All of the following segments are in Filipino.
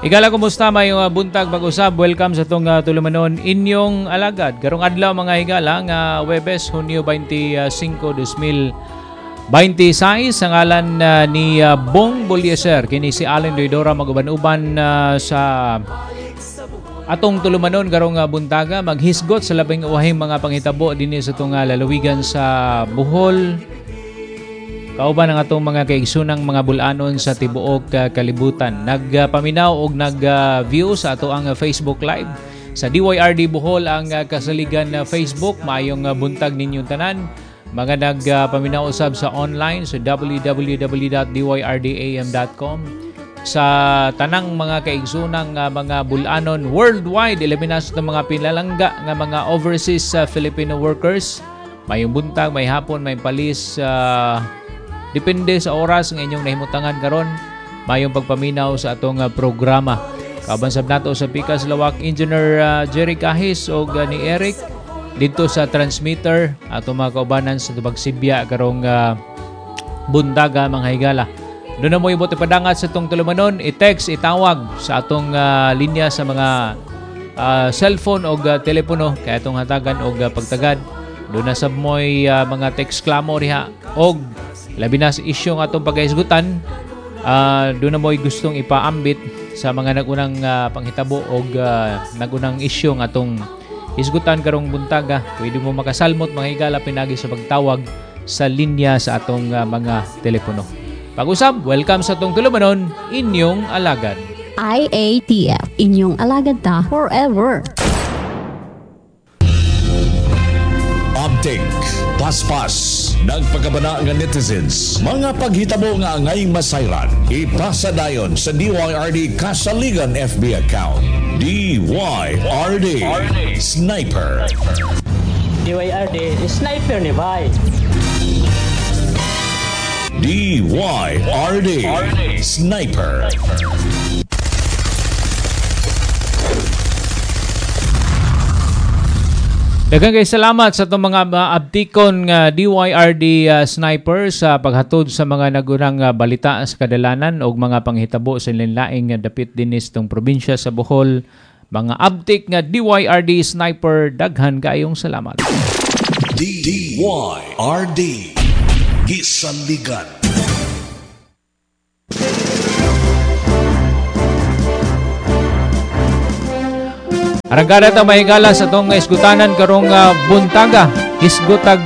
Igala, kumusta? May buntag pag-usab. Welcome sa itong tulumanon inyong alagad. Karong adlaw mga higala nga Webes, Hunyo 25, 2026. Ang ngalan ni Bong Bolieser. Kini si Allen Doidora maguban-uban sa atong tulumanon karong buntaga. Maghisgot sa labing uwahing mga panghitabo din sa itong lalawigan sa Bohol. Kauban ang atong mga kaigsunang mga bulanon sa tibuok kalibutan. Nagpaminaw og nag-view sa ato ang Facebook Live. Sa DYRD Bohol ang kasaligan na Facebook. Maayong buntag ninyong tanan. Mga nagpaminaw usab sa online sa www.dyrdam.com. Sa tanang mga kaigsunang mga bulanon worldwide, ilaminas ng mga pinalangga ng mga overseas Filipino workers. Mayong buntag, may hapon, may palis, depende sa oras ng inyong nahimutangan karon, mayong pagpaminaw sa atong programa. Kabansab nato sa Pikas Lawak Engineer Jerry Kahis o ni Eric dito sa transmitter atong mga kaubanan sa Tubagsibya karong bundaga mga higala. Doon na mo ibot ipadangat sa itong tulumanon, i-text, itawag sa atong linya sa mga cellphone o telepono kaya itong hatagan o pagtagad. Doon na sa mo'y mga text klamo riha o labi na sa isyong atong pagkahisgutan, doon na mo'y gustong ipaambit sa mga nagunang panghitabo o nagunang isyong atong hisgutan karong buntaga. Pwede mo makasalmot mga higala pinagi sa pagtawag sa linya sa atong mga telepono. Pag-usab, welcome sa atong tulumanon, inyong alagad. IATF, inyong alagad ta forever. Update, paspas, nagpagabana nga netizens, mga paghitabo nga angay masayran, ipasa dayon sa DYRD Kasaligan FB account. DYRD Sniper. DYRD Sniper ni Bay. DYRD Sniper. Daghang kay salamat sa itong mga abtikon nga DYRD Sniper sa paghatod sa mga nagunang balita sa kadalanan o mga panghitabo sa linlaing dapit dinis itong probinsya sa Bohol. Mga abtik nga DYRD Sniper, daghan kayong salamat. DYRD Gisaligan. Aragada ta mahigala sa itong isgutanan karong buntaga. Isgutag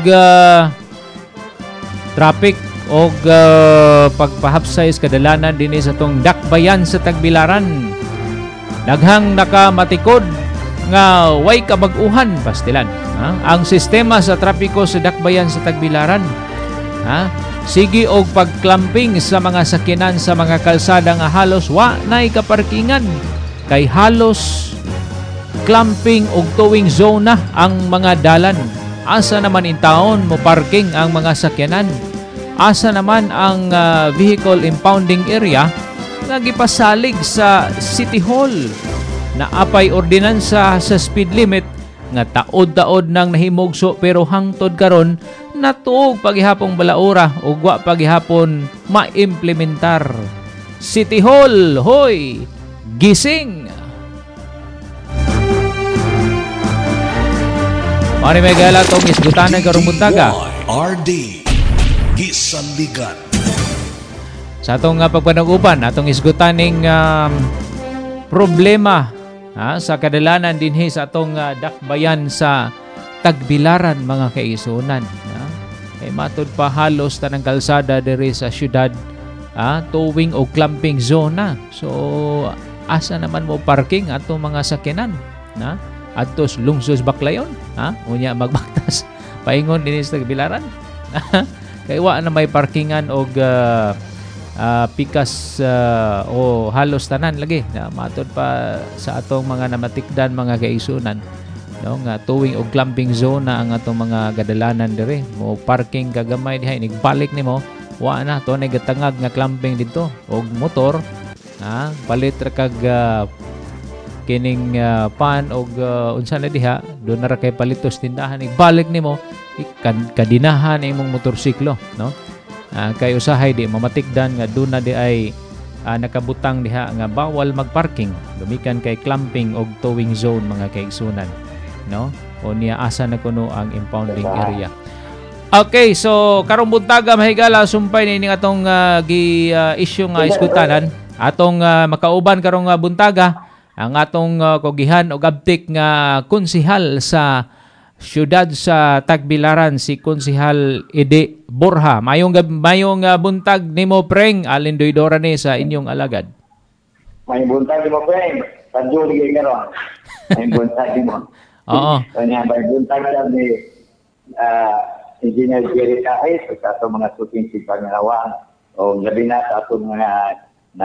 traffic o pagpahapsay sa kadalanan din sa itong dakbayan sa Tagbilaran. Daghang nakamatikod nga way kabag-uhan pastilan. Ang sistema sa trapiko sa dakbayan sa Tagbilaran. Sige og pagklamping sa mga sakinan sa mga kalsada nga halos wa nay kaparkingan kay halos clamping og towing zone na ang mga dalan. Asa naman in taon mo parking ang mga sakyanan? Asa naman ang vehicle impounding area nga gipasalig sa City Hall na apay ordinansa sa speed limit nga taod-taod nang nahimugso pero hangtod karon natuog paghihapong balaura o wa paghihapon maimplementar. City Hall, hoy! Gising! Mari may gala itong isgutanan karong buntaga. DYRD Gisaligan. Sa atong pagpanagupan, atong isgutaning problema sa kadalanan dinhi sa atong dakbayan sa Tagbilaran mga kaisunan. Kay matod pa halos tanang kalsada diri sa syudad towing o clamping zone na. So asa naman mo parking atong mga sakyanan adtos lungsos Baklayon unya magbaktas paingon dinhi sa Tagbilaran. Kay wa na may parkingan og pikas o halos tanan lagi matod pa sa atong mga namatikdan mga kaisunan nga towing og clamping zone na ang atong mga kadalanan diri mo parking kagamay diha igbalik nimo wa na to nay gatangag nga clamping dito og motor palit ra kag kining pan og unsa na diha do na ra kay palitos tindahan igbalik nimo kadinahan imong motorsiklo no kay usahay di mamatikdan nga do na di ay nakabutang diha nga bawal magparking gumikan kay clamping og towing zone mga kaigsunan, no? O niya asa na kuno ang impounding area. Okay, so karong buntaga mahigala sumpay ni atong issue nga iskutanan atong makauban karong buntaga ang atong kogihan og abtik nga konsehal sa siyudad sa Tagbilaran si Konsehal Ede Borja. Mayong buntag nimo preng alindoydora ni sa inyong alagad. May buntag mo preng padyo gi karon. May buntag mo. Oo. Kanya may buntag ni Engineer Jerry Kahit sa ato mga shooting si Pangalawan o gabi na sa ato mga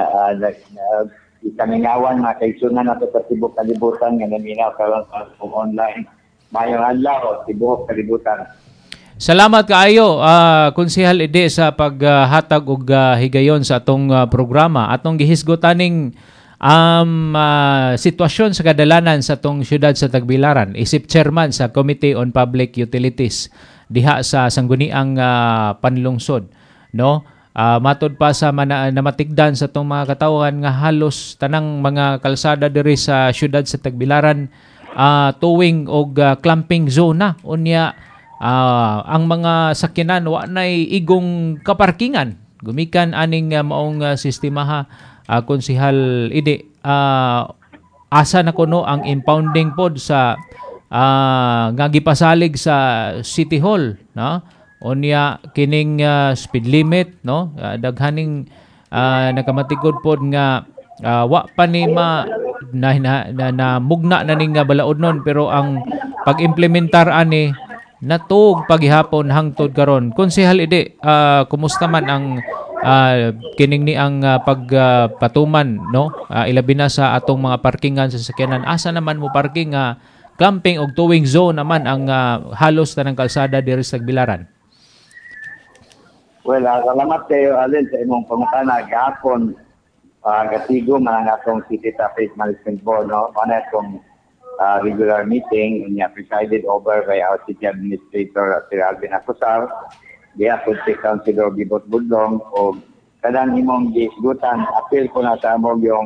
ikamingawan mga kaigsunan nato sa tibok kalibutan nga naminaw karon sa online. Mayong adlaw tibok kalibutan. Salamat kaayo Konsehal Ede sa paghatag og higayon sa atong programa. Atong gihisgotaning sitwasyon sa kadalanan sa atong syudad sa Tagbilaran. Isip chairman sa Committee on Public Utilities diha sa sangguniang panlungsod, no? Matod pa sa namatigdan sa itong mga katawhan nga halos tanang mga kalsada diri sa syudad sa Tagbilaran towing og clamping zone na. Unya ang mga sakyanan wa nay igong kaparkingan gumikan aning maong sistema Konsehal Ide asa na kuno ang impounding pod sa nga gipasalig sa City Hall, no? Unya kining speed limit, no? Daghaning nakamatikod pod nga wa pa ni na mugna na ning balaod nun, pero ang pag-implementar ani natug paghihapon hangtod karon. Konsehal Ide, kumusta man ang kining ni ang pagpatuman, no? Ilabi na sa atong mga parkingan sa sakyanan. Asa naman mo parking clamping og towing zone naman ang halos tanang kalsada diri sa Tagbilaran? Well, salamat kayo Alin sa imong pangutana gahapon gatigo man ang atong City Traffic Management Board, no? Ano itong regular meeting niya presided over by our City Administrator Sir Alvin Acosar, gihapon si Councilor Bibot Budlong o kadang imong gisgutan appeal ko na sa among yung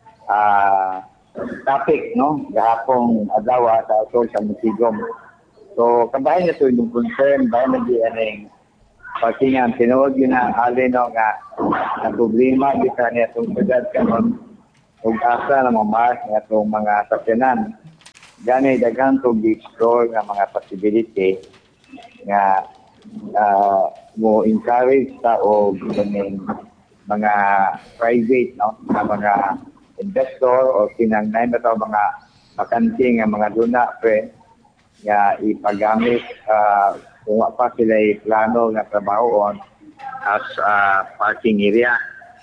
topic, no? Gahapong adlaw sa atol sa Musigom. So kabahin na to yung concern bayan na di aning parkingan tinuod yun na alin, no, nga na problema kita niya itong syudad kanon ug asa na mamark nga itong mga sakyanan. Gani daghang to gi-explore nga mga possibility nga mo encourage ta og ganing mga private, no, nga mga investor o kinanglan na ito mga makanting nga mga duna pre nga ipagamit kung pa sila plano nga trabaho as parking area.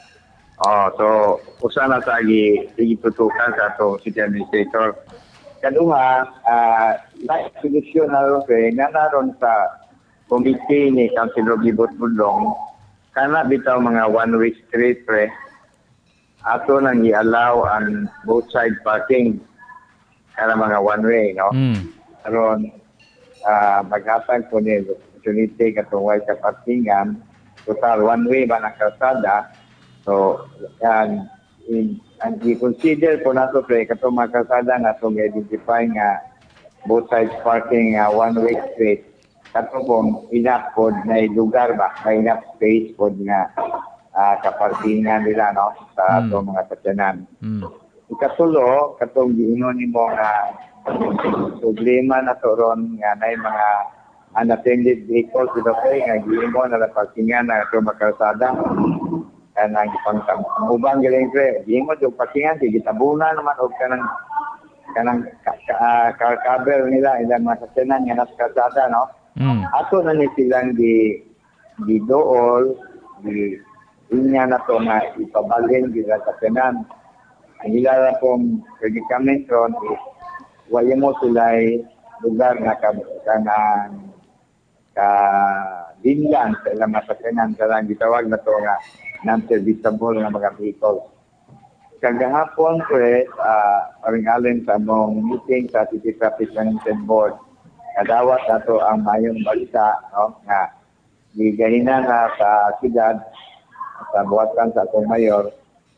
So usa na sa gitutukan sa itong City Administrator. Kadunga, like solusyon na pre nga naroon sa committee ni Councilor Bibot Budlong kana bitaw mga one-way street pre ato nang i-allow ang both side parking kana mga one-way, no? Karon maghatag po ni opportunity katong way sa parkingan total one-way ba ng kalsada. So ang i-consider po nato pre katong mga kalsada nga itong identify nga both sides parking one-way street kato po enough po na lugar ba, may enough space po nga kaparkingan nila, no, sa atong mga sakyanan. Ikatulo, katong giingon nimo nga problema na to ron nga nay mga unattended vehicles dito nga giingon na parkingan na atong mga kalsada kanang gipangtam. Ubang galing pre, giingon yung parkingan kay gitabunan naman og kanang car cover nila ilang mga sakyanan nga nasa kalsada, no? Ato na ni silang di dool inya na to nga ipabalhin gila sa tanan. Ang ilala pong predicament ron is wala mo sila'y lugar na dinlan sa ilang masakyanan karang gitawag na to nga non-serviceable nga mga vehicles. Kagahapon pre, paringalin sa mong meeting sa City Traffic Management Board, kadawat na to ang mayong balita, no, nga gigahina na sa siyudad sa buwatan sa atong mayor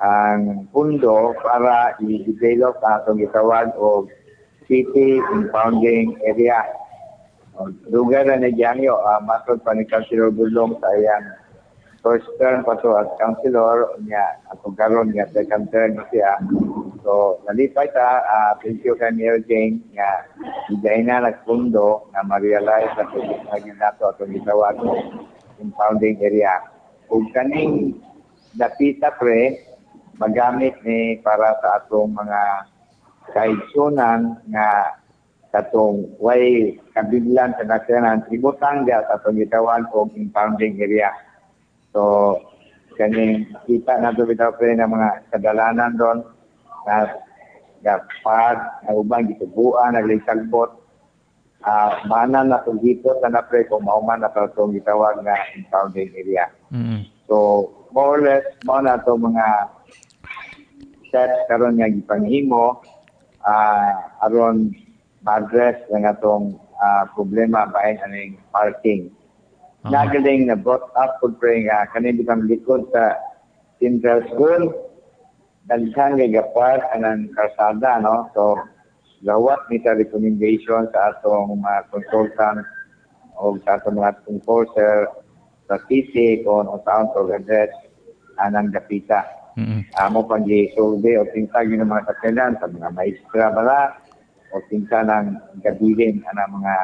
ang pundo para i-develop ang atong gitawag o city impounding area. Lugar na nagyangyo, matod pa ni Councilor Gulong sa iyang first term pa to as councilor niya atong karon nga second term na siya. So nalipay ta, thank you kay Mayor Jane nga higay na nagpundo na ma-realize na ito nato atong gitawag impounding area. Kung kaning dapita pre, magamit ni para sa atong mga kaigsunan nga katong way kabiglan sa nasyanan, ibutang dia sa atong gitawag og impounding area. So, kaning kita na ito bitaw pre ng mga kadalanan doon na gapad, na ubang gitubuan, naglisagbot, manan na itong dito na pre kung mauman na itong gitawag na impounding area. So, more or less, mo na itong mga steps karon nga gipanghimo aron ma-address ng atong problema bahin aning parking. Nagaling na brought up po pre nga kanin bitang likod sa Central School, daghang gagapar anang karsada, no? So, gawat ni sa recommendation sa atong mga consultant o sa atong mga enforcer sa city kung saan to address anang dapita. Amo pang gi-survey o tingtag ng mga sakyanan sa mga maestra bala o tingta ng gabilin ang mga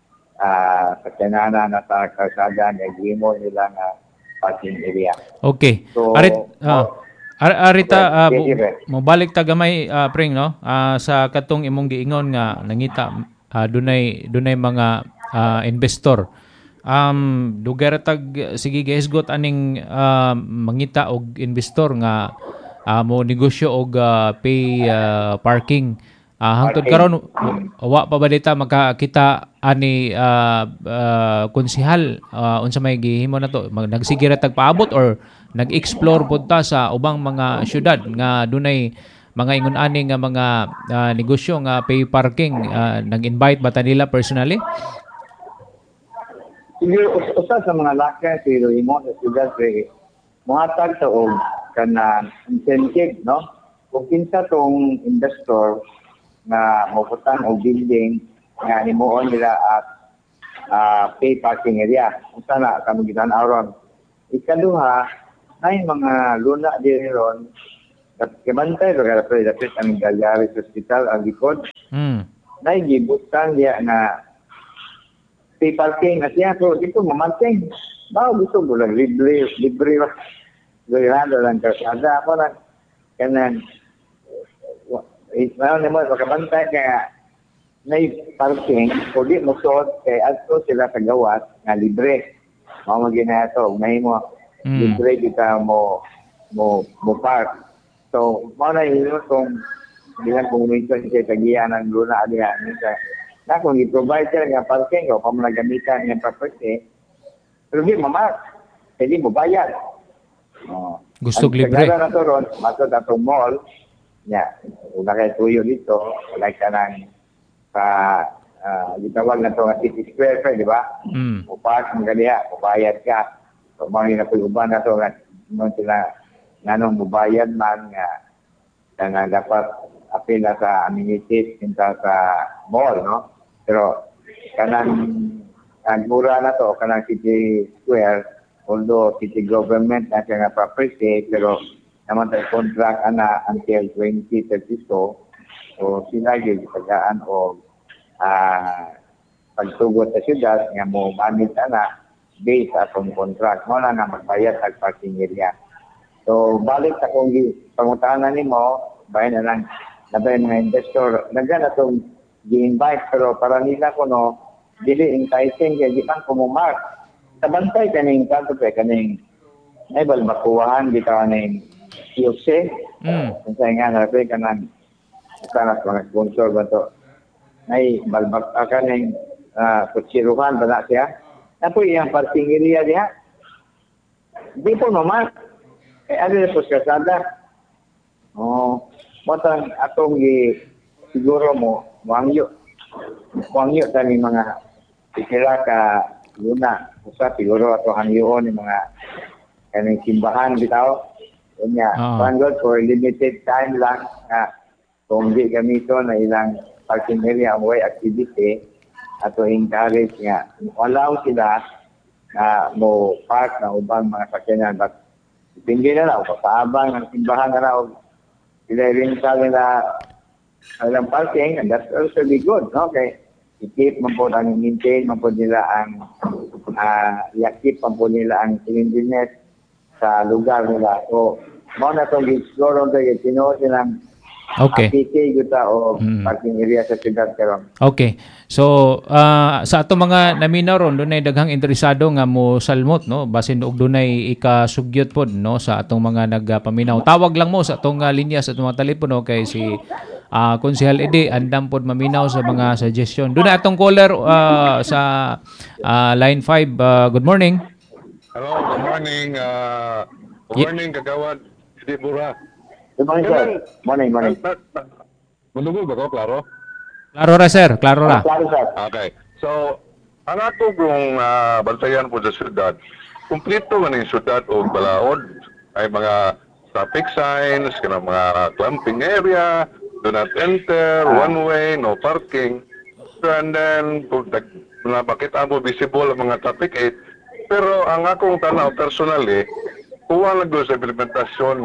sakyanana na sa kalsada na gimo nila nga parking area. Okay. So, Arita, mobalik ta gamay pring no sa katong imong giingon nga nangita dunay mga investor. Lugar tag sige gihisgot aning mangita og investor nga mo negosyo og pay parking. Hangtod karon wa pa ba dita makakita ani konsehal unsa may gihimo na to, nagsige ra tag paabot or nag-explore pud ta sa ubang mga syudad nga dunay mga ingon ani nga mga negosyo nga pay parking, nag-invite ba ta nila personally? Siguro usa sa mga lakay pero imo sa syudad pre mohatag sa og kana incentive, no? Kung kinsa tong investor na maputan o building nga himuon nila at pay parking area. Unsa na kami gitan-aw ron. Ikaduha, nay mga luna diri ron kabantay ra pre dapat ang Galyaris Hospital ang likod. Nay gibutan dia na pay parking at siya so dito mamanting. Bao gusto mo lang libre lang kasada mo lang kanan Ismail naman, makabantay kaya may parking, o di mo sot, kaya ato sila kagawat nga libre. Mga magina ito, may mo, libre kita mo park. So, mga na yun kung bilang communication siya tagiyan ng luna alihan. Na kung i-provide sila nga parking o pamanagamitan ng property, pero di mamak, hindi mo bayad. Gusto libre. Ang na ito ron, matod atong mall, una kay tuyo dito, wala ka ng gitawag na ito nga City Square, di ba? Upas mo kaniya, ubayad ka. So, mga napag-uban na ito, nung sila nanong mubayad man nga dapat apil na sa amenities kinsa sa mall, no? Pero kanang mura na to, kanang City Square, although city government na siya nga property, pero naman tayo contract ana until 2032. So sila yung tagaan o pagtugot sa syudad nga mo manit ana based sa akong contract. Mo na nga magbayad sa parking area. So balik sa kong pangutanan nimo, bayan na lang nabay mga investor. Nagyan na itong gi-invite pero para nila ko no, dili enticing kaya di man kumumark. Sabantay kaning kanto pa kaning ay balbakuhan di ka kaning Yose, kung sa'yo nga, nalapay ka ng mga sponsor ba ito? Ay, balbak ka ng kutsiruhan ba na siya? Na po yung parking area niya. Di po naman. Ano na po kasada? Matang atong siguro mo, muangyo sa mga sikira ka luna. Usa, siguro ato hangyoon yung mga kanang simbahan bitaw. Kanya, Pangod for limited time lang nga kung di gamito na ilang parking area ang way activity ato encourage nga allow sila na mo park na ubang mga sakyanan but depende na lang papaabang ang simbahan na raw sila rin sa nila ilang parking and that's also be good, no? Okay. I-keep man po ang maintain man po nila ang i-keep man po nila ang cleanliness sa lugar nila. So, mo na itong explore on the tinuod silang PK yuta o parking area sa siyudad karon. Okay. So, sa ato mga naminaw ron, doon ay daghang interesado nga mo salmot, no? Basin og doon ay ikasugyot pod, no? Sa atong mga nagpaminaw. Tawag lang mo sa atong linya sa atong mga telepono kay si Konsehal Ede, andam pod maminaw sa mga suggestion. Doon na atong caller sa line 5. Good morning. Hello, good morning. Good morning, Kagawad. Ede Bura. Good morning, sir. Morning. Manungol ba ko, klaro? Klaro ra, sir. Klaro ra. Klaro, sir. Okay. So, ang ato kung bantayan po sa syudad, kumplito man yung syudad o balaod, ay mga traffic signs, kanang mga clamping area, do not enter, one way, no parking. And then, nakita mo visible ang mga traffic aid. Pero ang akong tanaw personally, kuha lang doon sa implementasyon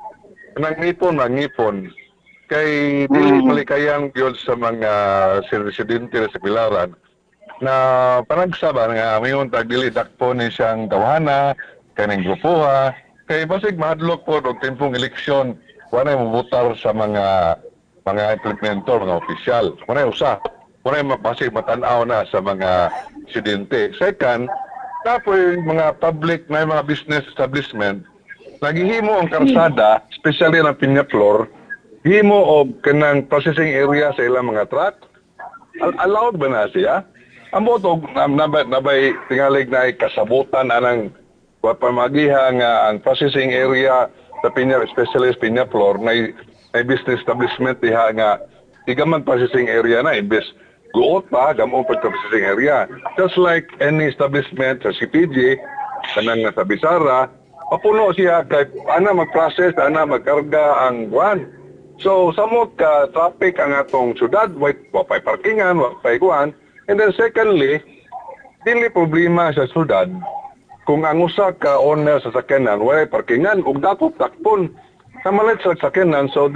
nangipon. Kay dili malikayang yun sa mga residente sa Pilaran na panagsaba nga mayon tag dili dakpo ni siyang tawhana, kaning grupuha, kay basig mahadlok po og timpong eleksyon, wala mo votar sa mga implementor, mga opisyal. Wala basig matan-aw na sa mga residente. Second, tapoy mga public na mga business establishment naghihimo ang karsada, especially ng Peñaflor, himo og kanang processing area sa ilang mga truck. Allowed ba na siya? Amo to nabay tingalig na kasabutan anang pamagiha nga ang processing area sa especially sa Peñaflor na business establishment diha nga tigaman processing area na imbes guot pa gamon pa processing area. Just like any establishment sa CPG kanang sa Bisara, mapuno siya kay ana mag-process, ana magkarga ang kuan. So samot ka traffic ang atong syudad, wapay parkingan, wapay kuan. And then secondly, dili problema sa syudad kung ang usa ka owner sa sakyanan walay parkingan ug dakop takpon sa malit sa sakyanan, so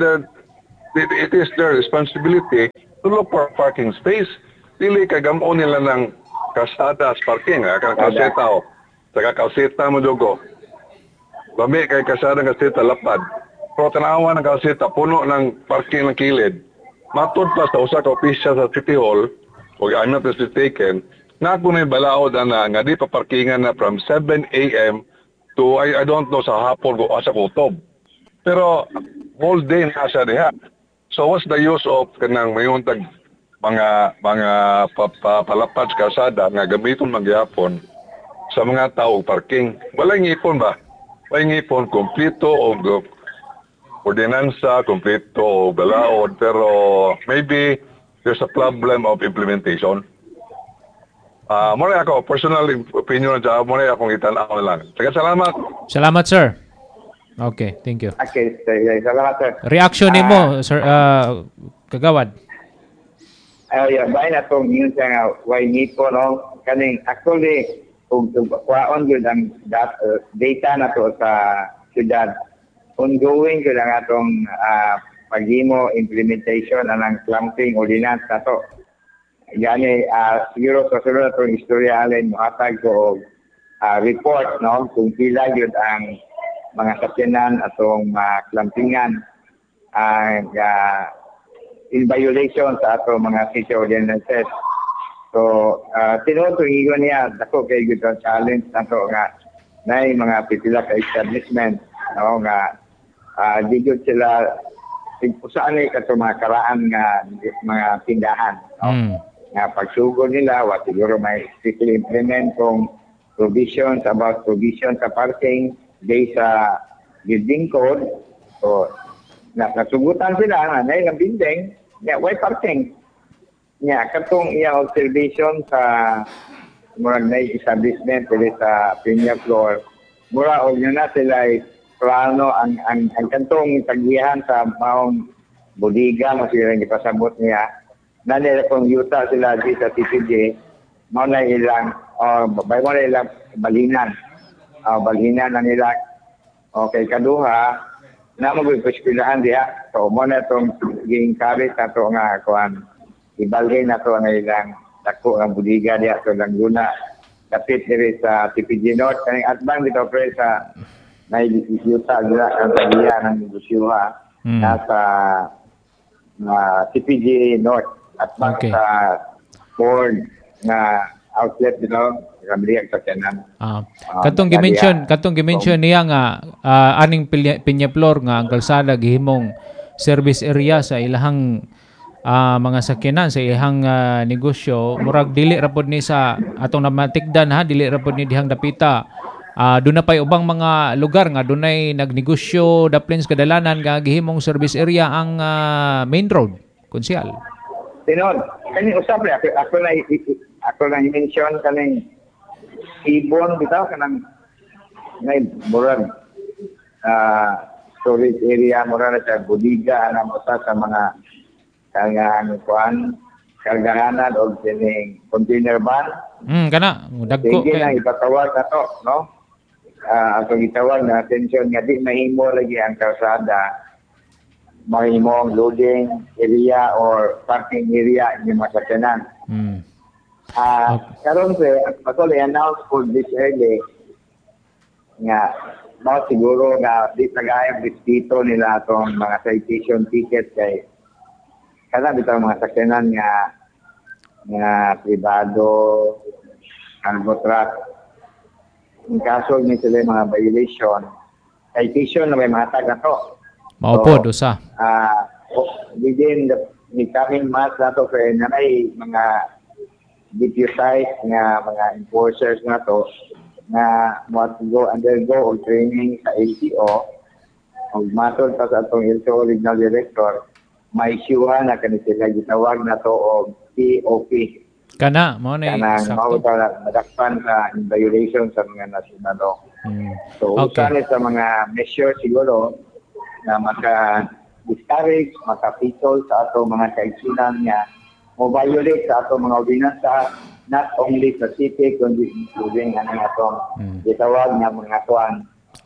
it is their responsibility to look for parking space. Dili kay gamo nila ng kasada sa parking, kanang kaseta o saka kaseta mo dugo. Lami kay kasada ng kaseta lapad. Pero tanawa ng kaseta puno ng parking ng kilid. Matod pa sa usa ka opisyal sa City Hall, o I'm not mistaken, na ako na balaod nga di pa parkingan na from 7 a.m. to I don't know sa hapon ko asa kutob. Pero whole day na siya diha. So what's the use of kanang mayuntag mga palapad sa kasada nga gamiton magyapon sa mga tao parking? Walay ngipon ba? Walay ngipon kompleto o ordinansa, kompleto o balaod, pero maybe there's a problem of implementation. Muna ako, personal opinion na muna akong itanaw lang. Salamat. Salamat, sir. Okay, thank you. Okay, salamat, sir. Reaction ni mo, sir, Kagawad. Bayan na itong news nga, why need po, no? Kaning, actually, kung kwaon yun ang data na to sa syudad, ongoing yun ang atong paghimo implementation ng clamping ordinance na to. Gani, siguro sa sunod na itong istorya alin, muhatag ko report, no? Kung pila yun ang mga sakyanan atong clampingan in violation sa atong mga city ordinances. So, tinuod itong igon niya, dako kay good challenge na to nga na mga pipila ka establishment, no? Nga di yun sila saan ito mga karaan nga mga tindahan, no? Nga pagsugod nila, siguro may strictly implement kung provisions sa parking based sa building code. So, nasugutan sila na ilang building, why parking? Katong iyang observation sa murag na establishment ulit sa Peñaflor, mura o yun na sila plano ang kantong tagbihan sa maong budiga mo sila ipasabot niya. Nanila kung yuta sila di sa TPJ, mo na ilang bay mo na ilang balinan. Balinan na nila. Okay, kaduha na magpipilahan diha. So mo na tong gi-encourage nato nga kuan ibalhin nato nga ilang dako nga budiga diha sa Laguna. Kapit diri sa TPJ North kaning atbang dito pre sa may yuta nila ang tagiya ng negosyoha nasa TPJ North at sa Ford na outlet dito kabili ang sakyanan. Katong gimension niya nga aning Peñaflor nga ang kalsada gihimong service area sa ilahang mga sakyanan sa ilahang negosyo, murag dili ra pod ni sa atong namatikdan ha, dili ra pod ni dihang dapita. Doon na pa'y ubang mga lugar nga doon ay nagnegosyo daplins kadalanan nga gihimong service area ang main road, konsyal. Tinod, kani usap ako na i-mention kaning ibon bitaw kanang ngay murag storage area murag sa budiga na usa sa mga kargahanan o dining container van. Kana dagko kay na ipatawag nato, no? Ang gitawag na atensyon nga di mahimo lagi ang kalsada mahimo ang loading area or parking area ng mga sakyanan. Karon patuloy announce for this early nga siguro nga di tagayang distrito nila itong mga citation tickets kay kada bitaw mga sakyanan nga pribado cargo truck. In kaso ni sila mga violation, citation na may matag na to. Maupod, usa. Within the coming months na to, kaya na may mga deputized nga mga enforcers na to na undergo o training sa LTO o matod pa sa atong LTO Regional Director, may siyuha na kanila gitawag na to o POP. Kana, mo na sakto. Kanang madakpan sa violation sa mga national law. So, usan sa mga measures siguro na maka-discourage, maka-pitol sa ato mga kaigsunan niya o violate sa ato mga ordinansa not only sa city kundi including atong gitawag na mga tuwan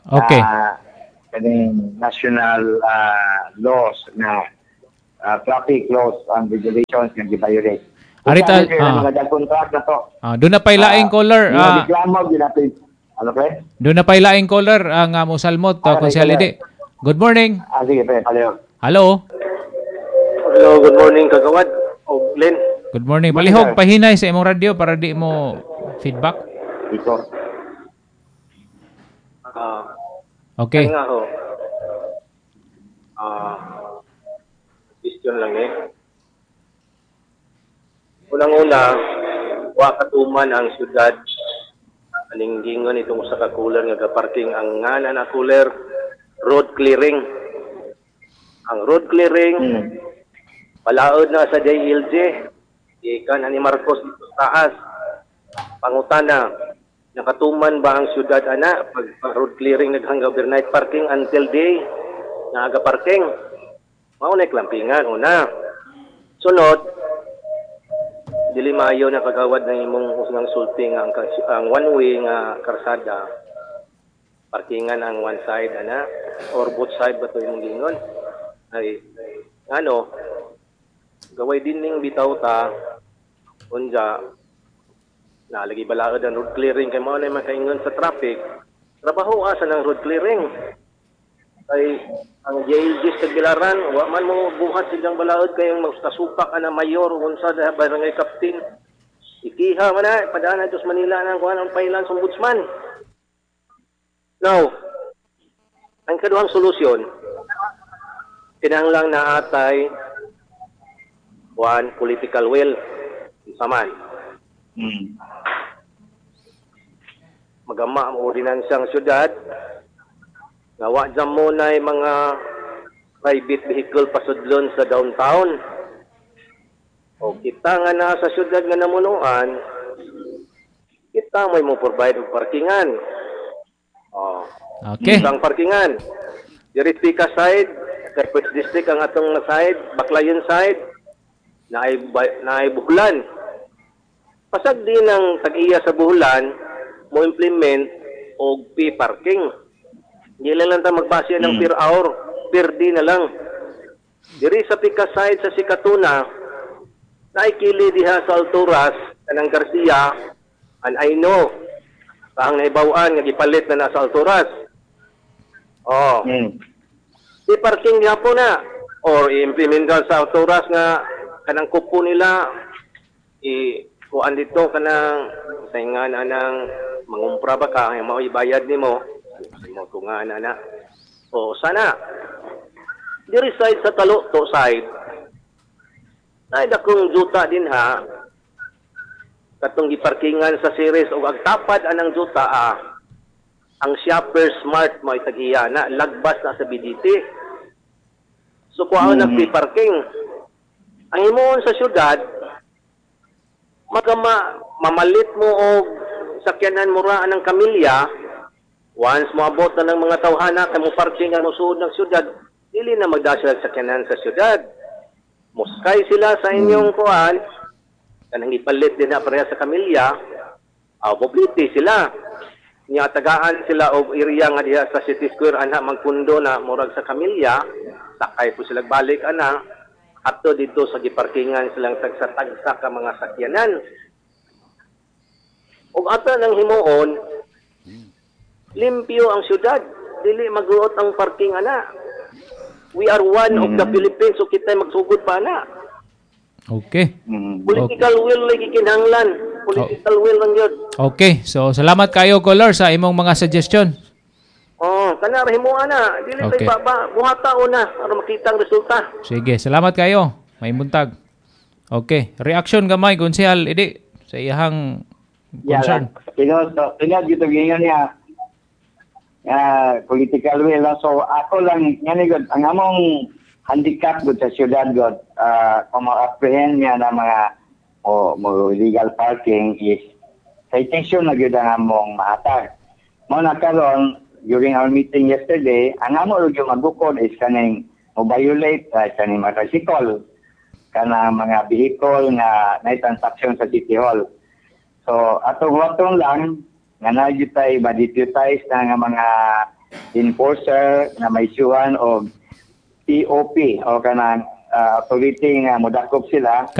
kaning national laws na traffic laws and regulations nga gi-violate. Arita, doon na pay laing caller. Ano pre? Doon na pay laing caller ang mosalmot Konsyal Edi. Good morning. Sige pre, Hello. Hello, good morning kagawad. Glenn. Good morning. Palihog pahinay sa imong radio para di mo feedback. Ito. Okay. Nga ho. Question lang Unang-una, wa katuman ang syudad aninggingon itong usa ka cooler nga parking ang ngana na cooler road clearing. Ang road clearing palaod na sa JLJ ikan ani Marcos dito taas. Pangutana, nakatuman ba ang syudad ana pag road clearing naghang overnight parking until day nga aga parking? Mao na klampingan una. Sunod, dili maayo na kagawad ng imong usang sulti nga ang one way nga karsada parkingan ang one side or both side ba to imong gingon ay gaway din ning bitaw ta unja na lagi balaod ang road clearing kay mao na makaingon sa traffic trabaho asa ng road clearing ay ang JLG sa Bilaran, wa man mo buhat silang balaod kayong magstasupak na mayor unsa da barangay captain. Ikiha man na padaan na sa Manila nang kuan ang pailan sa ombudsman. Now, ang kaduhang solusyon kinahanglang naatay political will saman. Magama ang ordinansang syudad nga wa jam mo na mga private vehicle pasudlon sa downtown. O kita nga na sa syudad nga namunuan, kita may mo provide og parkingan. Okay. Isang parkingan. Diri Pika side, sa First District ang atong side, Baclayon side, naay Buhlan. Pasag din ang tag-iya sa Buhlan, mo implement og P-parking. Hindi lang ta magbase ng per hour, per day na lang. Diri sa Pika side sa Sikatuna, naikili diha sa Alturas, kanang Garcia, and I know, ang naibawaan nga gipalit na nasa Alturas. Oh. I-parking po na or i-implement sa Alturas nga kanang kupo nila kuan dito kanang saingan anang mangumpra ba ka ang mao ibayad nimo mo tunga na. O sana diri side sa Talukto side ay dakong juta din ha katong giparkingan sa series o agtapad anang juta ang Shopper Smart mo itagiya na lagbas na sa BDT. So kuhaan ng free parking. Ang himuon sa syudad, mamalit mo o sakyanan mo ra ng kamilya, once mo abot na ng mga tawhana, kay mo parking ang musuod ng syudad, dili na magdasal sakyanan sa syudad. Muskay sila sa inyong kuhaan, kanang ipalit din na pareha sa kamilya, mobility sila. Nya tagaan sila og area nga diha sa City Square ana magpundo na murag sa kamilya sakay po sila balik ana adto dito sa giparkingan silang tagsa-tagsa ka mga sakyanan ug ato nang himuon limpyo ang syudad dili maguot ang parking ana we are one of the Philippines so kita magsugod pa ana. Okay. Political will lagi kinahanglan. Political will lang yun. Okay. So, salamat kayo, caller, sa imong mga suggestion. Kana himuan na. Dili Okay. tayo buhata una para makita ang resulta. Sige, salamat kayo. May buntag. Okay. Reaction gamay, Konsehal, idi, sa iyahang concern. Pinod dito ganyan niya. Political will. So, ako lang, yan ang among handicap gud sa syudad gud kung ma-apprehend niya na mga illegal parking is citation na gyud ang among mahatag. Mao na karon during our meeting yesterday, ang amo gyud magukod is kaning mo-violate kaning motorcycle kana mga vehicle nga na transaction sa City Hall. So atong watong lang nga na gyud tay ma-deputize na nga mga enforcer na may isuhan og POP o kanang authority nga modakop sila